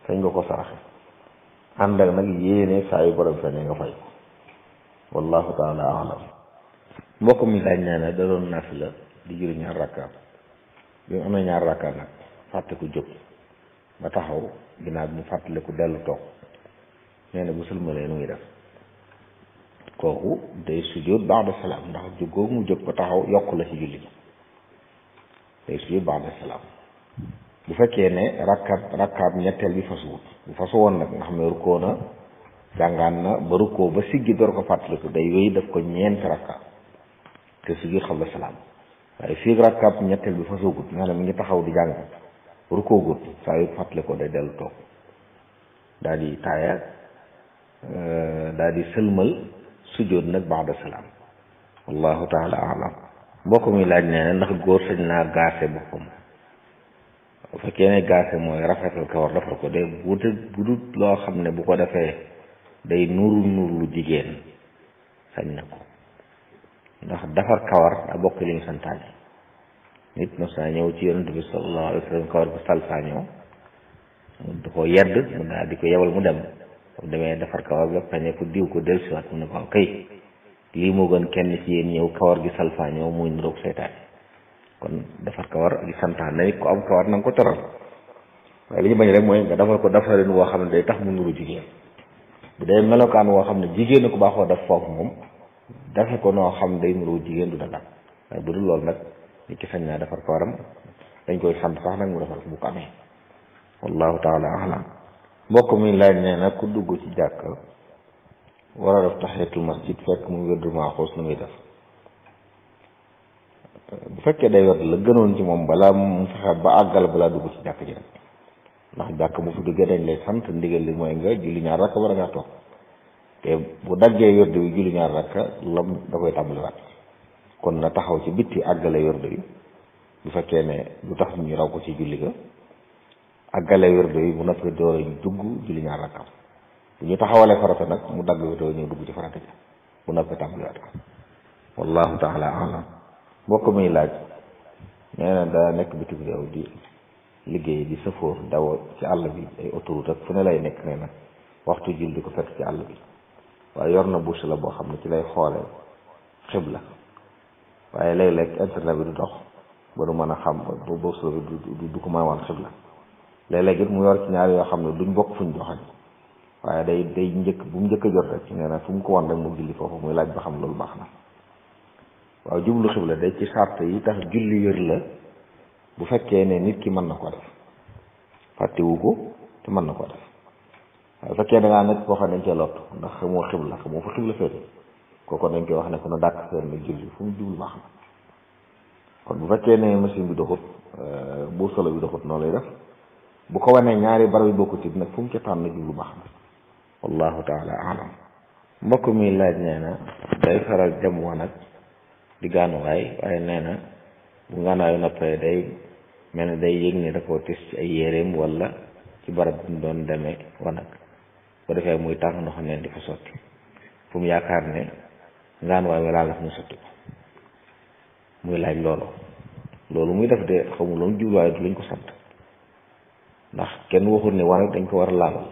sañ nga ko saraxe ànd ak nag yéene saa yu borom feeñee nga fay wallahu taala alam. mbokk mi laaj nee na da doon naafila di julli ñaar rakka bi mu amee ñaar rakka nag fàtte ku jóg ba taxaw ginnaaw bi mu fàttaliku dellu toog nee na bu sëlmalee nu ngi def kooku day sujjóot ba'da salaam ndax jóg googu mu jóg ba taxaw yokk la ci julli gi day sujjóot ba'da salaam. bu fekkee ne rakkaab ñetteel bi fasuwut bu fasu woon nag nga xam ne rukkoo na jàngaan na ba rukkoo ba siggi door ko fàttaliku day wéy daf ko ñeenti rakkaab te sujjóot xabla salaam waaye fii rakkaab ñetteel bi fasuwut nga xam ne mi ngi taxaw di jàng rukkoo gut saa yu fàttalikoo day dellu toog daal di taaya daal di sëlmal sujjóot nag ba'da salaam wallahu taala alam. mbokk mi laaj nee na ndax góor sañ naa gaase boppam bu fekkee ne gaase mooy rafetal kawar defar ko de bu dul loo xam ne bu ko defee day nuru lu jigéen sañ na ko ndax defar kawar daa bokk li ñu santaane nit mos naa ñëw ci yonent bi sallallahu alayhi wa sallam kawar bi salfaa ñëw du ko yedd mu daal di ko yebal mu dem bu demee defar kawar ga pañe ko diw ko dellusiwaat mu ne ko kay lii moo gën kenn ci yéen ñëw kawar gi salfaa ñëw muy niroog seytaane kon defar kawar ak santaan na nit ko am kawar na nga ko teral waaye li ñu bañ rek mooy nga defal ko defarin woo xam ne day tax mu nuru jigéen bu dee melokaan woo xam ne jigéen ko baaxoo def foofu moom defe ko noo xam day nuru jigéen du dagal waaye bu dul loolu nag nit ki sañ naa defar kawaram dañ koy sant sax nag mu defar ko bu ko amee wallahu taala alam. mbokk mi laaj nee na ku dugg ci jàkk war a def tahiyatul masjid fekk mu wérdu maaxuus nu muy def bu fekkee day wet la gënoon ci moom balaa mu fexe ba àggal balaa dugg ci jàkk ji rek ndax jàkk bu fi duggee dañ lay sant ndigal li mooy nga julli ñaar rakka war a ngaa toog te bu daggee wérdu wi julli ñaar rakka lam da koy tàmbaliwaat kon na taxaw ci bitti àggale wérdu wi bu fekkee ne lu tax ñu raw ko ci julli ga àggale wérdu wi bu noppi door a dugg julli ñaar rakka bu ñu taxawalee farata nag mu dagg wérdu ñëw dugg ci farata ji bu noppi tàmbaliwaat ko wallahu taala alam. mbokk muy laaj nee na daa nekk bitim réew di liggéey di sëfoor daw ci àll bi ay autoroute ak fu ne lay nekk nee na waxtu jul di ko fekk ci àll bi waaye yor na bouche la boo xam ne ci lay xoole xibla waaye léeg-léeg internet bi du dox ba du mën a xam bouche la bi du ko mën a wan xibla léeg-léeg it mu yor ci ñaar yoo xam ne duñ bokk fuñ joxañ waaye day njëkk bu mu njëkk a jot rek nee na fu mu ko wan rek mu julli foofu muy laaj ba xam loolu baax na. waaw jublu xibla day ci sart yi tax julli wér la bu fekkee ne nit ki mën na ko def fàttewu ko te mën na ko def waaye bu fekkee da ngaa nekk koo xam ne dañ cee lott ndax xamoo xibla xamoo fa xibla féete kooku dañ koy wax ne ko na dàkk seen na julli fu mu jublu baax na kon bu fekkee ne machine bi doxut bu solo bi doxut noonu lay def bu ko wanee ñaari barab yi bokkut it nag fu mu ca tànn jublu baax na wallahu taala alam. mbokk mi laaj nee na day faral dem wanag di gaanuwaay waaye nee na bu gaanuwaayu noppee day mel ne day yëg ne da koo tis ci ay yéreem wala ci barab bi mu doon demee wanag bu defee muy tàng ndox neen di fa sotti fu mu yaakaar ne gaanuwaay wi laal na fu mu sotti ko muy laaj loolu muy def de xamul loolu jubluwaay du lañ ko sant ndax kenn waxul ne wanag dañ ko war a laabal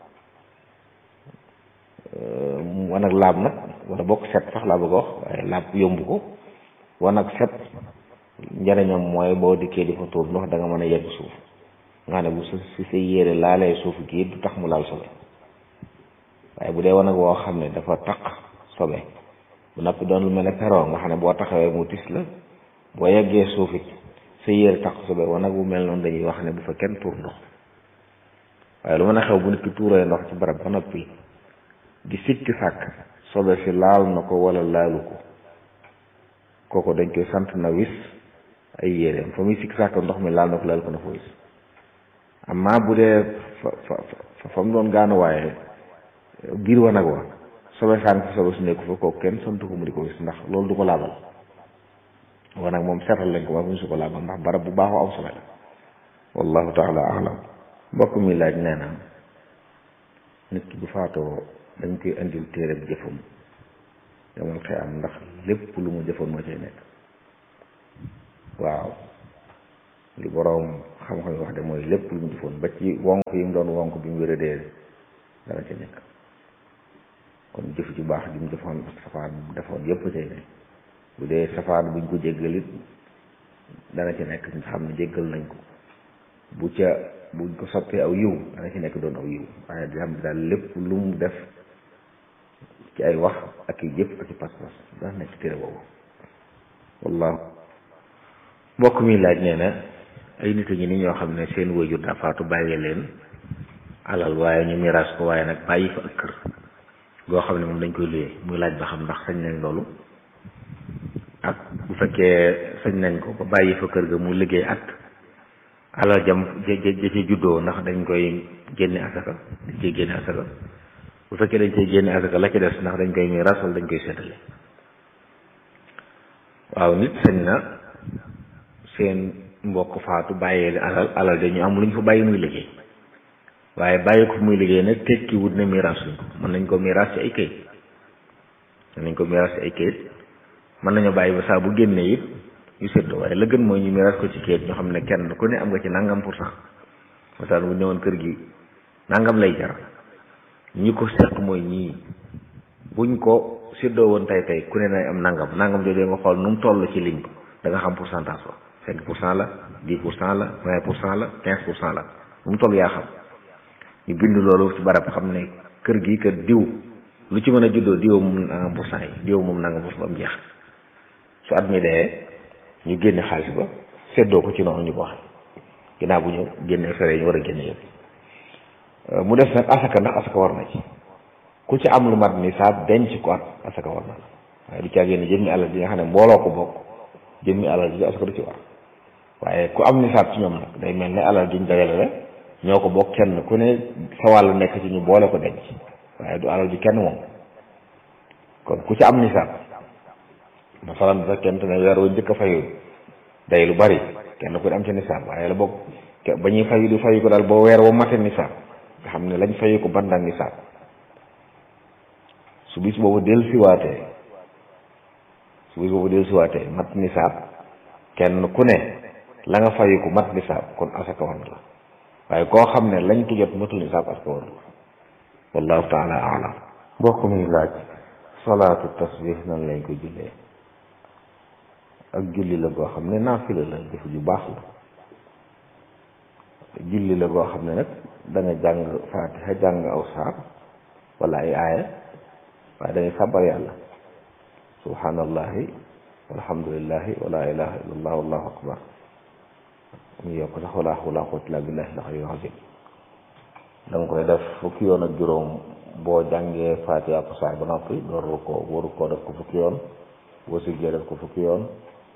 wanag laab nag wala bokk set sax laa bëgg a wax waaye laab yomb ko wanag set njëriñam mooy boo dikkee di fa tuur ndox da nga mën a yegg suuf nga xam ne bu si sa yére laalee suuf gi du tax mu laal sobe waaye bu dee wanag woo xam ne dafa taq sobe bu noppi doon lu mel ne perron nga xam ne boo taxawee mu tis la boo yeggee suuf it sa yére taq sobe wanag bu mel noonu dañuy wax ne bu fa kenn tuur ndox waaye lu mën a xew bu nit ki tuuree ndox ci barab ba noppi di sikki sàkk sobe si laal na ko wala laalu ko kooku dañ koy sant na wis ay yéreem fa muy sikki sàkk ndox mi laal na ko laal ko na fa wis amma bu dee fa mu doon gaanu waaye biir wanag wa sobe saan fa sobe su nekku fa kooku kenn santu ko mu di ko wis ndax loolu du ko laabal wanag moom seetal lañ ko waaye bu ñu su ko laabal ndax barab bu baaxoo am sobe la wallahu taala alam. mbokk mi laaj nee na nit ki bu faatoo dañ koy indil téere bi jëfam yamal xëy am ndax lépp lu mu jëfoon moo cay nekk waaw li boroom xam-xam wax de mooy lépp lu mu defoon ba ci wonk yi mu doon wonk bi mu wéradee dana ca nekk. kon jëf ju baax ji mu defoon safaan bu defoon yépp cay ne bu dee safaan buñ ko jéggalit dana ci nekk ñu xam ne jéggal nañ ko buñ ko soppee aw yiw dana ci nekk doon aw yiw waaye di xam ne daal lépp lu mu def ci ay wax ak i jëf ak i pas-pas dana nekk ci téere boobu wallahu. mbokk mi laaj nee na ay nit ñi ni ñoo xam ne seen wëjur daa faatu bàyyi leen alal waaye ñu miraas ko waaye nag bàyyi fa ak kër goo xam ne moom dañ koy luyee muy laaj ba xam ndax sañ nañ loolu ak bu fekkee sañ nañ ko ba bàyyi fa kër ga mu liggéey at alal jam ja ci juddoo ndax dañ koy génne asaka dañ koy génne asaka bu fekkee dañ koy génne asaka la ci des ndax dañ koy miraas wala dañ koy seetale. waaw nit sañ na seen mbokk faatu bàyyee alal dañu am lu ñu fa bàyyi muy liggéey waaye bàyyi ko muy liggéey nag tekki wut ne miraas luñ ko mën nañ ko miraas ci ay kayit mën nañoo bàyyi ba saa bu génnee it ñu séddoo waaye la gën mooy ñu miraas ko ci kayit ñoo xam ne kenn ku ne am nga ci nangam pour cent masalan bu ñëwoon kër gi nangam lay jar ñi ko seq mooy ñii buñ ko séddoo woon tey ku ne nay am nangam jooju nga xool nu mu toll ci lim da nga xam pourcentage ba 5% la 10% la 20% la 15% la nu mu toll yaa xam ñu bind loolu ci barab xam ne kër gi kër diw lu ci mën a juddoo diw moom nangam % yi diw moom nangam % ba mu jeex su at mi dee ñu génne xaalis ba séddoo ko ci noonu ñu ko waxee ginnaaw bu ñu génne fere ñu war a génne yëpp mu def nag asaka ndax asaka war na ci ku ci am lu mat ni saa denc ko at asaka war na la waaye du caa génne jëmmi alal ji nga xam ne mbooloo ko bokk jëmmi alal ji asaka du ci war waaye ku am nisaab ci ñoom nag day mel ne alal juñ dajale la ñoo ko bokk kenn ku ne sa wàllu nekk ci ñu boole ko denc waaye du alal ji kenn moom kon ku ci am nisaab masalan bu fekkente ne weer wu njëkk a fayu day lu bari kenn ku ne am ci nisaab waaye la bokk ba ñuy fayu di fayu ko daal boo weer wa mate nisaab nga xam ne lañ fayu ko bandang nisaab su bis boobu del siwaatee mat nisaab kenn ku ne la nga fayu ko mat nisaab kon asaka war na la waaye koo xam ne lañ ko jot matul nisaab asaka war na la wallahu taala alam. mbokk mi laaj salaatu tasbih nan lañ ko jullee ak julli la goo xam ne naafila la jëf ju baax la julli la goo xam ne nag da nga jàng faatiha jàng aw saar wala ay aaya waaye da ngay sàbbar yàlla subhanallahi walhamdulillahi wala ilaha illallah wallahu akbar mu yokk sax wala hawla wala quwwata illa billahi al-aliyyil azim da nga koy def fukki yoon ak juróom boo jàngee faatiha ak saar ba noppi door ko waru koo def ko fukki yoon boo siggee def ko fukki yoon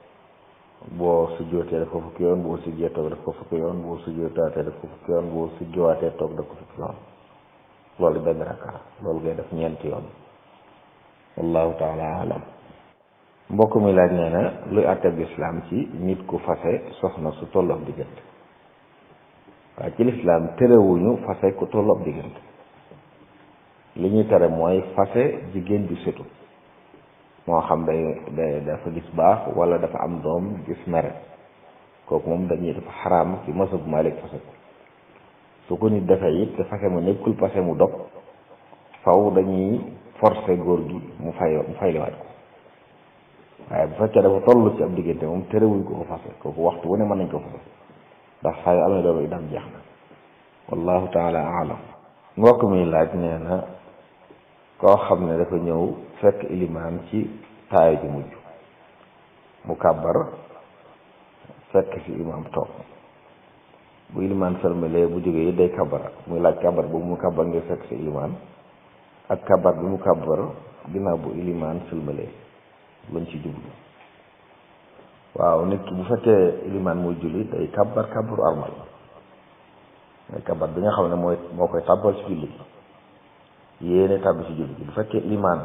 boo sujjootee def ko fukki yoon boo siggee toog def ko fukki yoon boo sujjootaatee def ko fukki yoon boo sujjowaatee toog def ko fukki yoon loolu benn rakka loolu ngay def ñeenti yoon wallahu taala alam. mbokk mi laaj nee na luy àtteb lislaam ci nit ku fase soxna su tolloog diggante waaye ci lislaam terewuñu fase ku tolloog diggante li ñuy tere mooy fase jigéen ju setu moo xam day dafa gis baax wala dafa am doom gis mere kooku moom dañuy dafa xaraam ci masab Maalik fase ko su ko nit defee it te fase mu nekkul fase mu dog faw dañuy forcer góor gi mu fayliwaat ko waaye bu fekkee dafa toll ci ab diggante moom terewuñ ko fase kooku waxtu wu ne mën nañ ko fase ndax saa yu amee doom itam jeex na wallahu taala alam. mbokk mi laaj nee na koo xam ne dafa ñëw fekk ilimaan ci taaya ju mujj mu kàbbar fekk fi imaam toog bu ilimaan sërmalee bu jógee yi day kàbbara muy laaj kàbbar boobu mu kàbbar ngir fekk fi ilimaan ak kàbbar bi mu kàbbar ginnaaw bu ilimaan sërmalee luñ ci jublu. waaw nit ki bu fekkee ilimaan muy julli day kàbbaru armal mooy kàbbar bi nga xam ne moo koy tàbbal ci julli yéene tàbbi ci julli bu fekkee ilimaan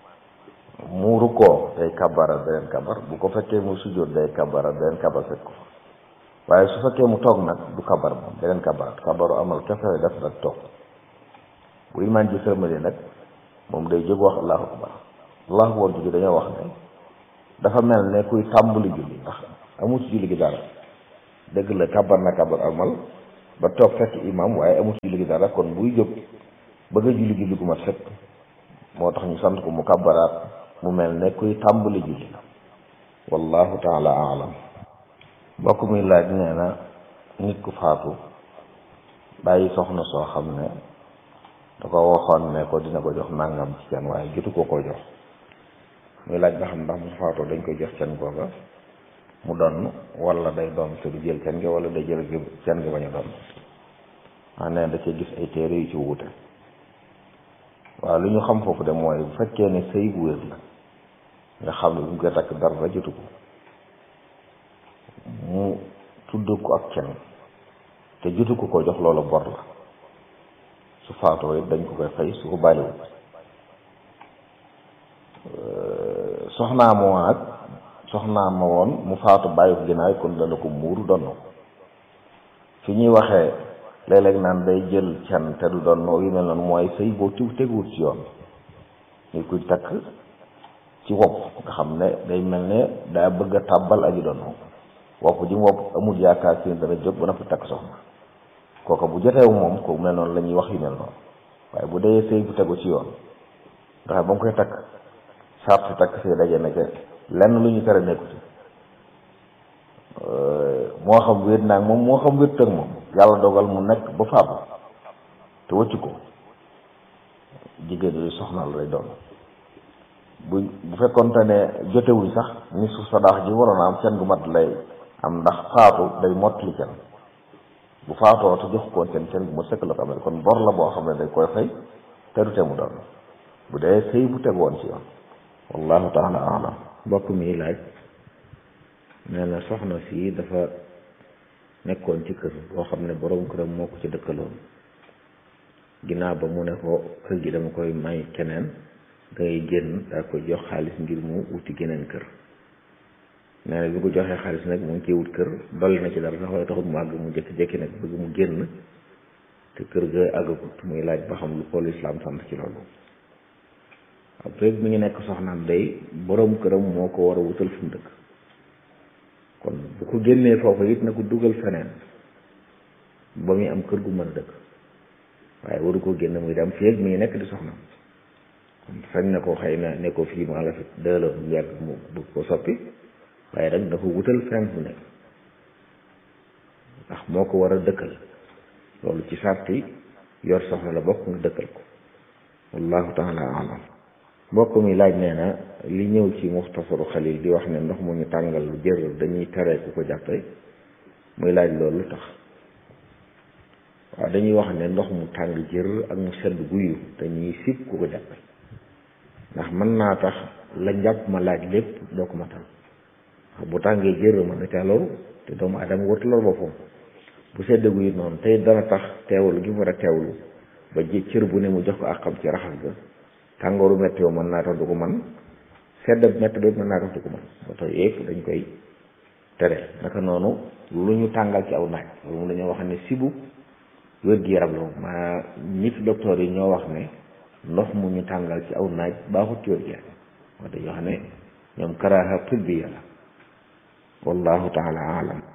mu rukkoo day kàbbara beneen kàbbar bu ko fekkee mu sujjóot day kàbbara beneen kàbbar fekk ko waaye su fekkee mu toog nag du kàbbar moom beneen kàbbaru amal kese def nag toog bu ilimaan ji sërmalee nag moom day jóg wax allahu akbar ji dañoo wax ne dafa mel ne kuy tàmbali julli ndax amul ci julli gi dara dëgg la kabar na kabar amal ba toog fekk imam waaye amul julli gi dara kon buy jóg bëgg a julli julli gu mat sëkk moo tax ñu sant ko mu kabaraat mu mel ne kuy tàmbali julli wallahu taala alam mbokk mi laaj nee na nit ku faatu bàyyi soxna soo xam ne da ko waxoon ne ko dina ko jox nangam ci can waaye jotu ko jox muy laaj ba xam ndax mu faatoo dañ koy jox can googa mu donn wala day doon te du jël can gi wala day jël can gi bañ a doon waa nee da cee gis ay téere yu ci wuute waaw li ñu xam foofu de mooy bu fekkee ne sëy bu wér la nga xam ne bu ñu koy takk dara jotu ko mu tudd ko ak can te jotu ko jox loolu bor la su faatoo it dañ ko koy fay su ko bàyyiwul soxnaa ma woon mu faatu bàyyi ko ginnaaw kon dana ko muuru donn fi ñuy waxee léeg-léeg naan day jël can te du donn yu mel noonu mooy sëy boo teguwut ci yoon ñu koy takk ci wopp nga xam ne day mel ne daa bëgg a tàbbal aji donn wopp ji mu wopp amul yaakaar si dana jóg ba na fa takk soxna kooka bu joteewu moom ko mel noonu la ñuy wax yu mel noonu waaye bu dee sëy bu tegu ci yoon nga xam ba mu koy takk sart si takk sëy daje na ca lenn lu ñu tere nekku ci moo xam wéet naag moom moo xam wéet tëg moom yàlla dogal mu nekk ba faatu te wëccu ko jigéen yooyu soxna la lay doon bu fekkonte ne jotewuñ sax ni su sadaax ji waroon a am can gu mat lay am ndax faatu day mottali can bu faatoo te jox ko can gu ma sëkk la ko amee kon bor la boo xam ne day koy fay te du te mu doon bu dee sëy bu tegoon ci yoon wallahu taala alam mbokk mi laaj nee na soxna si dafa nekkoon ci kër boo xam ne borom këram moo ko ci dëkkaloon ginnaaw ba mu ne ko kër gi dama koy may keneen dangay génn daa koy jox xaalis ngir mu wuti geneen kër nee na bi ko joxee xaalis nag mu ngi ciy wut kër dolli na ci dara sax waaye taxut mu àgg mu jékki-jékki nag bëgg mu génn te kër ga àggagut muy laaj ba xam lu ko lislaam sant ci loolu après mi ngi nekk soxnaam day borom këram moo ko war a wutal fu mu dëkk kon bu ko génnee foofu it na ko dugal feneen ba muy am kër gu mën a dëkk waaye waru ko génn muy dem fii mi ngi nekk di soxnaam kon sañ na ko xëy na ne ko fii maa la fi dëla bu yàgg mu bëgg ko soppi waaye rek dafa wutal fenn fu nekk ndax moo ko war a dëkkal loolu ci sarti yor soxna la bokk nga dëkkal ko wallahu taala alam mbokk mi laaj nee na li ñëw ci muxtasaru xalil di wax ne ndox mu ñu tàngal lu jër dañuy tere ku ko jàppe muy laaj loolu lu tax waaw dañuy wax ne ndox mu tàng jër ak mu sedd guyu dañuy sib ku ko jàppe ndax mën naa tax la njàpp ma laaj lépp doo ko matal bu tàngee jër mën na ca loru te doomu adama wartu loolu boppam bu sedd guyu noonu tey dana tax teewlu gi mu war a teewlu ba ji cër bu ne mu jox ko ak xam ci raxas ga tàngooru métti yoo mën naa tax du ko man sedd métti ba mën naa tax du ko man ba tax yëpp dañ koy tere naka noonu lu ñu tàngal ci aw naaj loolu dañoo wax ne sibu wér-gi-yaram la maa nit docteur yi ñoo wax ne ndox mu ñu tàngal ci aw naaj baaxut ci wér-gi-yaram wax dañoo xam ne ñoom karaaha tibbiya la wallahu taala alam